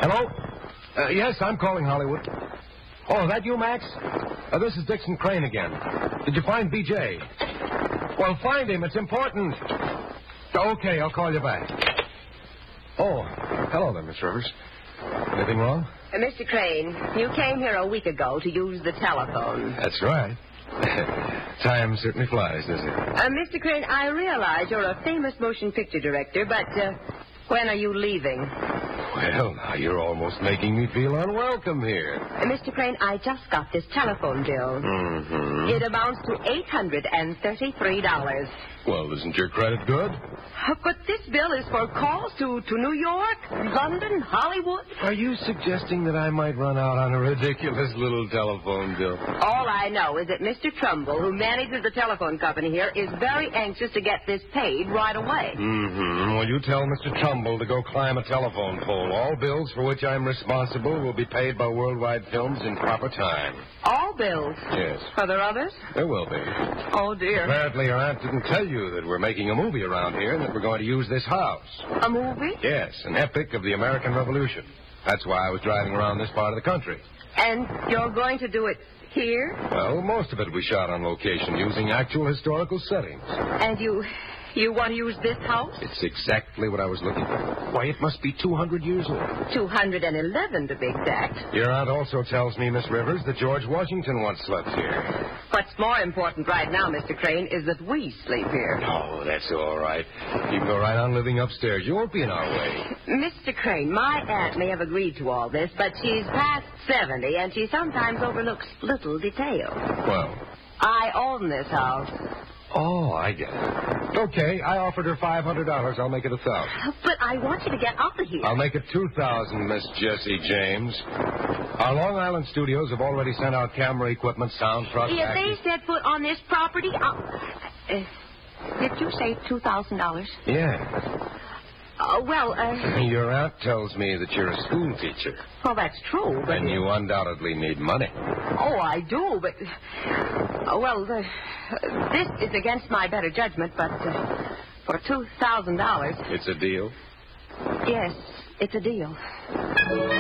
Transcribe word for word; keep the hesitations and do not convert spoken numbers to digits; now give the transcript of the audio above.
Hello? Uh, yes, I'm calling Hollywood. Oh, is that you, Max? Uh, this is Dixon Crane again. Did you find B J? Well, find him. It's important. Okay, I'll call you back. Oh, hello there, Miss Rivers. Anything wrong? Uh, Mister Crane, you came here a week ago to use the telephone. That's right. Time certainly flies, doesn't it? Uh, Mister Crane, I realize you're a famous motion picture director, but uh, when are you leaving? Well, now you're almost making me feel unwelcome here. Uh, Mister Crane, I just got this telephone bill. Mm-hmm. It amounts to eight hundred thirty-three dollars. Well, isn't your credit good? Uh, but this bill is for calls to, to New York, London, Hollywood. Are you suggesting that I might run out on a ridiculous little telephone bill? All I know is that Mister Trumbull, who manages the telephone company here, is very anxious to get this paid right away. Mm-hmm. Well, you tell Mister Trumbull to go climb a telephone pole. All bills for which I'm responsible will be paid by Worldwide Films in proper time. All bills? Yes. Are there others? There will be. Oh, dear. Apparently your aunt didn't tell you that we're making a movie around here and that we're going to use this house. A movie? Yes, an epic of the American Revolution. That's why I was driving around this part of the country. And you're going to do it here? Well, most of it we shot on location using actual historical settings. And you... you want to use this house? It's exactly what I was looking for. Why, it must be two hundred years old. two hundred eleven, to be exact. Your aunt also tells me, Miss Rivers, that George Washington once slept here. What's more important right now, Mister Crane, is that we sleep here. Oh, that's all right. You can go right on living upstairs. You won't be in our way. Mister Crane, my aunt may have agreed to all this, but she's past seventy, and she sometimes overlooks little details. Well? I own this house. Oh, I get it. Okay, I offered her five hundred dollars. I'll make it a thousand. But I want you to get out of here. I'll make it two thousand, Miss Jessie James. Our Long Island studios have already sent out camera equipment, sound truck. If actors. they set foot on this property, I'll... Uh, did you say two thousand dollars? Yeah. Uh, well, uh... Your aunt tells me that you're a school teacher. Well, that's true, but... And you undoubtedly need money. Oh, I do, but... Uh, well, uh, this is against my better judgment, but uh, for two thousand dollars... It's a deal? Yes, it's a deal.